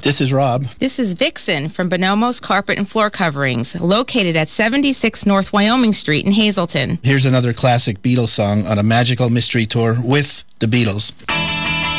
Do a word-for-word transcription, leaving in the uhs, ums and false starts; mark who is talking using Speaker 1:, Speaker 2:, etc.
Speaker 1: This is Rob.
Speaker 2: This is Vixen from Bonomo's Carpet and Floor Coverings, located at seventy-six North Wyoming Street in Hazleton.
Speaker 1: Here's another classic Beatles song on a magical mystery tour with the Beatles.